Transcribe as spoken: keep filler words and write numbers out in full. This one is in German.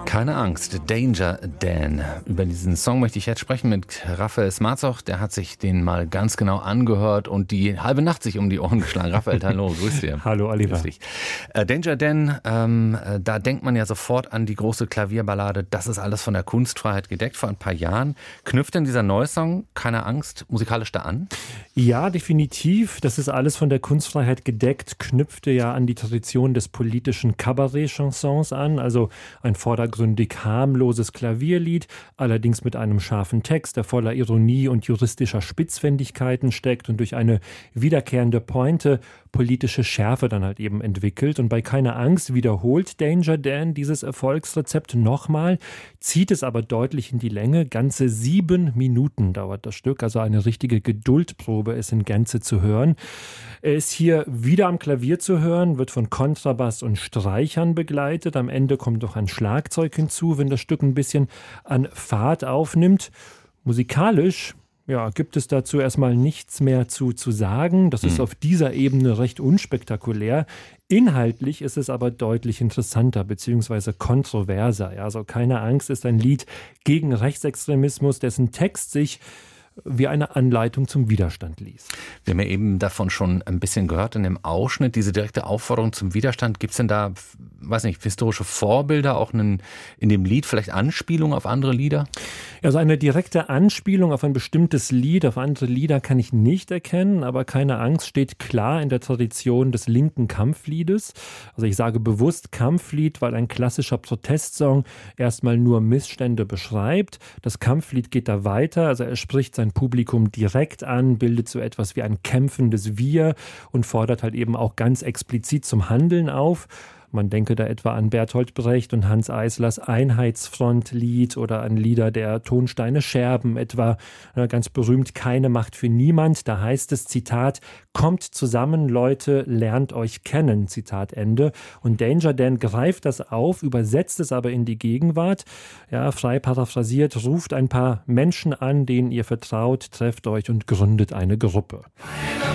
Keine Angst, Danger Dan. Über diesen Song möchte ich jetzt sprechen mit Raphael Smarzoch. Der hat sich den mal ganz genau angehört und die halbe Nacht sich um die Ohren geschlagen. Raphael, hallo, grüß dich. Hallo, Oliver. Grüß dich. Äh, Danger Dan, ähm, da denkt man ja sofort an die große Klavierballade. Das ist alles von der Kunstfreiheit gedeckt vor ein paar Jahren. Knüpft denn dieser neue Song, Keine Angst, musikalisch da an? Ja, definitiv. Das ist alles von der Kunstfreiheit gedeckt, knüpfte ja an die Tradition des politischen Kabarett-Chansons an, also ein vordergründig harmloses Klavierlied, allerdings mit einem scharfen Text, der voller Ironie und juristischer Spitzfindigkeiten steckt und durch eine wiederkehrende Pointe politische Schärfe dann halt eben entwickelt. Und bei Keine Angst wiederholt Danger Dan dieses Erfolgsrezept nochmal, zieht es aber deutlich in die Länge. Ganze sieben Minuten dauert das Stück, also eine richtige Geduldprobe, es in Gänze zu hören. Er ist hier wieder am Klavier zu hören, wird von Kontrabass und Streichern begleitet. Am Ende kommt noch ein Schlagzeug hinzu, wenn das Stück ein bisschen an Fahrt aufnimmt. Musikalisch ja, gibt es dazu erstmal nichts mehr zu, zu sagen. Das ist mhm. auf dieser Ebene recht unspektakulär. Inhaltlich ist es aber deutlich interessanter bzw. kontroverser. Ja, also Keine Angst ist ein Lied gegen Rechtsextremismus, dessen Text sich wie eine Anleitung zum Widerstand liest. Wir haben ja eben davon schon ein bisschen gehört in dem Ausschnitt, diese direkte Aufforderung zum Widerstand. Gibt es denn da, weiß nicht, historische Vorbilder, auch in, in dem Lied, vielleicht Anspielungen auf andere Lieder? Also eine direkte Anspielung auf ein bestimmtes Lied, auf andere Lieder kann ich nicht erkennen, aber Keine Angst steht klar in der Tradition des linken Kampfliedes. Also ich sage bewusst Kampflied, weil ein klassischer Protestsong erstmal nur Missstände beschreibt. Das Kampflied geht da weiter, also er spricht sein Publikum direkt an, bildet so etwas wie ein kämpfendes Wir und fordert halt eben auch ganz explizit zum Handeln auf. Man denke da etwa an Bertolt Brecht und Hanns Eislers Einheitsfrontlied oder an Lieder der Tonsteine Scherben, etwa ganz berühmt Keine Macht für niemand. Da heißt es, Zitat, kommt zusammen, Leute, lernt euch kennen, Zitat Ende. Und Danger Dan greift das auf, übersetzt es aber in die Gegenwart. Ja, frei paraphrasiert, ruft ein paar Menschen an, denen ihr vertraut, trefft euch und gründet eine Gruppe.